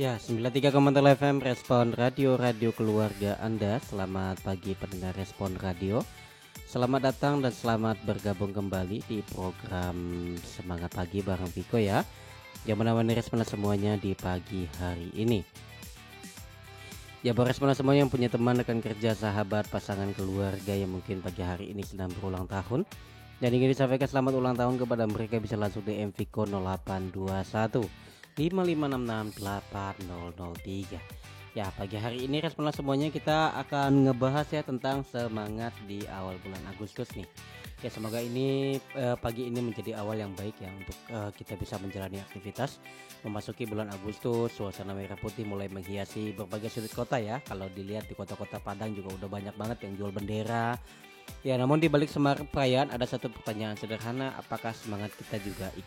Ya, 93,3 FM Respon Radio keluarga Anda. Selamat pagi pendengar Respon Radio. Selamat datang dan selamat bergabung kembali di program Semangat Pagi bareng Viko ya, yang menemani Respon semuanya di pagi hari ini. Ya, buat Respon semuanya yang punya teman, rekan kerja, sahabat, pasangan, keluarga yang mungkin pagi hari ini sedang berulang tahun dan ingin disampaikan selamat ulang tahun kepada mereka, bisa langsung DM Viko 0821 55668003. Ya, pagi hari ini Responlah semuanya kita akan ngebahas ya tentang semangat di awal bulan Agustus nih. Ya, semoga ini pagi ini menjadi awal yang baik ya untuk kita bisa menjalani aktivitas memasuki bulan Agustus. Suasana merah putih mulai menghiasi berbagai sudut kota ya. Kalau dilihat di kota-kota Padang juga udah banyak banget yang jual bendera. Ya, namun di balik semarak perayaan ada satu pertanyaan sederhana, apakah semangat kita juga